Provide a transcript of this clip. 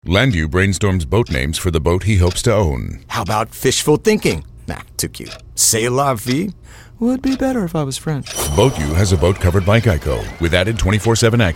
Landu brainstorms boat names for the boat he hopes to own. How about fishful thinking? Nah, too cute. C'est la vie would be better if I was French. BoatU has a boat covered by Geico with added 24/7 access.